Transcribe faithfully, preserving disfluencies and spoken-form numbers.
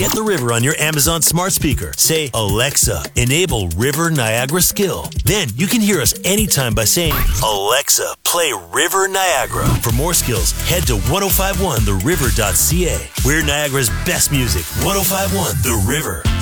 Get the River on your Amazon smart speaker. Say, Alexa, enable River Niagara skill. Then you can hear us anytime by saying, Alexa, play River Niagara. For more skills, head to ten fifty-one the river dot c a. We're Niagara's best music. ten fifty-one The River.